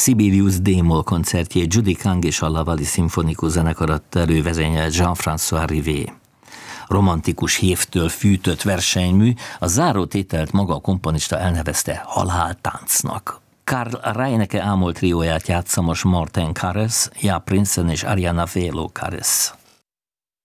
Sibelius D-moll koncertjét Judy Kang és a Lavalli Szimfonikus Zenekar adta elő, vezényelt Jean-François Rivet. Romantikus hévtől fűtött versenymű, a záró tételt maga a komponista elnevezte haláltáncnak. Karl Reinecke ámol trióját játsza most Morten Kares, Ja Prinsen és Ariana Velo Kares.